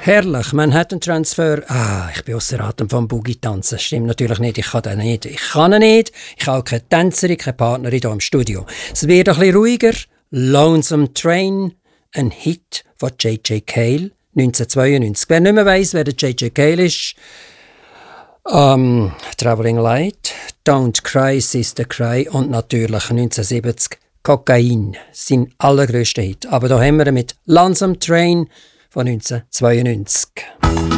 Herrlich, Manhattan-Transfer. Ich bin ausser Atem vom Boogie-Tanzen. Stimmt natürlich nicht, ich kann den nicht. Ich kann ihn nicht. Ich habe auch keine Tänzerin, keine Partnerin hier im Studio. Es wird ein bisschen ruhiger. Lonesome Train, ein Hit von J.J. Cale, 1992. Wer nicht mehr weiss, wer der J.J. Cale ist, Traveling Light, Don't Cry, Sister Cry und natürlich 1970 Kokain, sein allergrößter Hit. Aber da haben wir mit Lonesome Train von 1992.